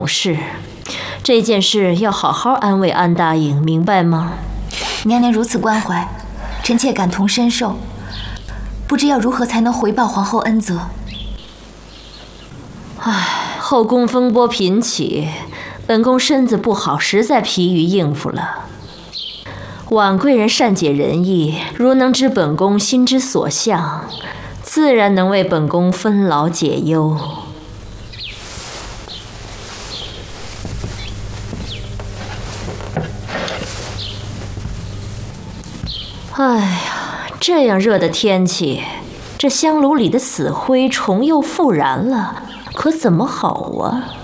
事。这件事要好好安慰安答应，明白吗？ 娘娘如此关怀，臣妾感同身受。不知要如何才能回报皇后恩泽？ 唉，后宫风波频起，本宫身子不好，实在疲于应付了。婉贵人善解人意，如能知本宫心之所向，自然能为本宫分劳解忧。哎呀，这样热的天气，这香炉里的死灰重又复燃了，可怎么好啊？